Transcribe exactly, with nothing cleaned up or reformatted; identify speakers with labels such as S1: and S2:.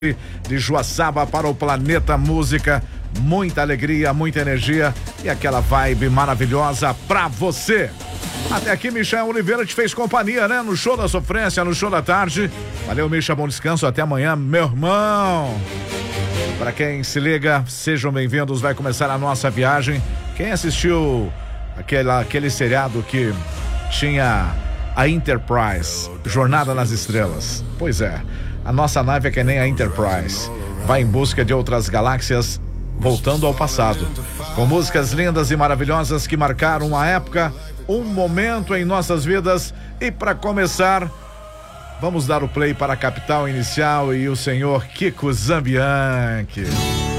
S1: de Joaçaba para o Planeta Música. Muita alegria, muita energia e aquela vibe maravilhosa pra você. Até aqui, Michel Oliveira te fez companhia, né? No show da sofrência, no show da tarde. Valeu, Michel, bom descanso, até amanhã, meu irmão. Pra quem se liga, sejam bem-vindos, vai começar a nossa viagem. Quem assistiu aquela, aquele seriado que tinha a Enterprise, Jornada nas Estrelas? Pois é, a nossa nave é que nem a Enterprise, vai em busca de outras galáxias, voltando ao passado, com músicas lindas e maravilhosas que marcaram a época, um momento em nossas vidas. E para começar, vamos dar o play para a Capital Inicial e o senhor Kiko Zambianchi.